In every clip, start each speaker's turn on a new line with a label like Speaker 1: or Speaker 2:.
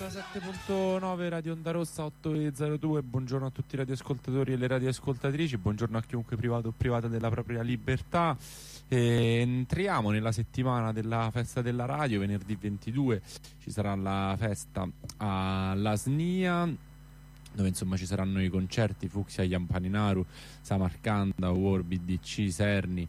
Speaker 1: 97.9 Radio Onda Rossa 8.02. Buongiorno a tutti i radioascoltatori e le radioascoltatrici, buongiorno a chiunque privato o privata della propria libertà. Entriamo nella settimana della festa della radio. Venerdì 22 ci sarà la festa alla SNIA, dove insomma ci saranno i concerti Fucsia, Iampaninaru, Samarcanda, War, BDC, Serni,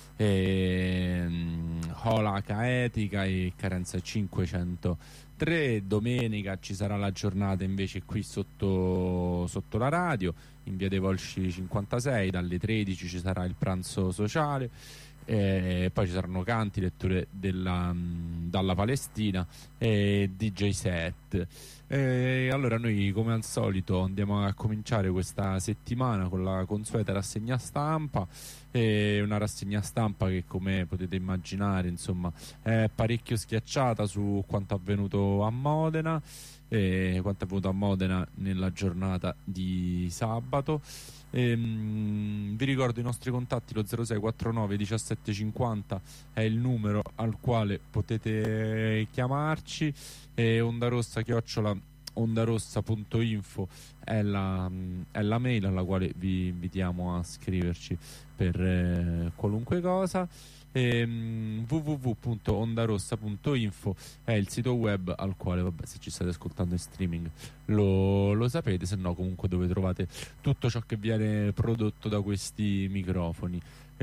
Speaker 1: Hola Caetica e Carenza 503. Domenica ci sarà la giornata invece qui sotto la radio, in via dei Volsci 56, dalle 13 ci sarà il pranzo sociale, poi ci saranno canti, letture dalla Palestina e DJ set. Allora noi come al solito andiamo a cominciare questa settimana con la consueta rassegna stampa, una rassegna stampa che, come potete immaginare, insomma, è parecchio schiacciata su quanto avvenuto a Modena, nella giornata di sabato. Vi ricordo i nostri contatti: lo 0649 1750 è il numero al quale potete chiamarci, ondarossa@ondarossa.info è la mail alla quale vi invitiamo a scriverci per qualunque cosa. www.ondarossa.info è il sito web al quale, vabbè, se ci state ascoltando in streaming lo sapete, se no comunque dove trovate tutto ciò che viene prodotto da questi microfoni.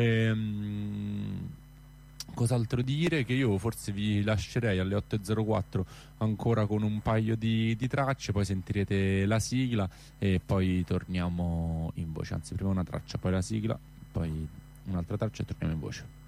Speaker 1: Cos'altro dire? Che io forse vi lascerei alle 8.04 ancora con un paio di tracce, poi sentirete la sigla e poi torniamo in voce, anzi prima una traccia, poi la sigla, poi un'altra traccia e torniamo in voce.